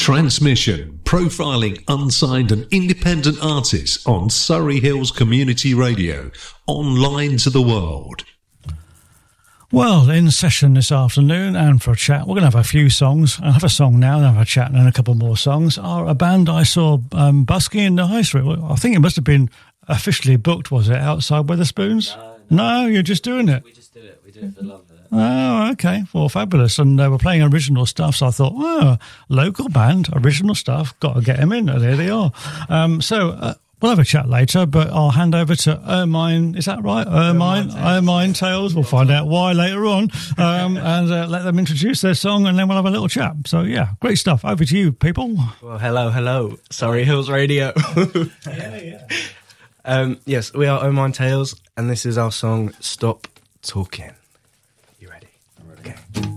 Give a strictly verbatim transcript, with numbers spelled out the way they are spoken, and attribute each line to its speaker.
Speaker 1: Transmission, profiling unsigned and independent artists on Surrey Hills Community Radio, online to the world.
Speaker 2: Well, in session this afternoon and for a chat, we're going to have a few songs. I'll have a song now and have a chat and then a couple more songs. Are a band I saw um, busking in the high street. I think it must have been officially booked, was it, outside Wetherspoons?
Speaker 3: No, no,
Speaker 2: no, you're just doing it.
Speaker 3: We just do it. We do it for love of it.
Speaker 2: Oh, okay. Well, fabulous. And they were playing original stuff, so I thought, oh, local band, original stuff, got to get them in. And there they are. Um, so... Uh, We'll have a chat later, but I'll hand over to Ermine. Is that right? Ermine, Ermine Tales. We'll find out why later on, um, and uh, let them introduce their song, and then we'll have a little chat. So yeah, great stuff. Over to you, people.
Speaker 3: Well, hello, hello, Surrey Hills Radio.
Speaker 2: yeah, yeah.
Speaker 3: Um, yes, we are Ermine Tales, and this is our song "Stop Talking." You ready?
Speaker 4: I'm ready.
Speaker 3: Okay.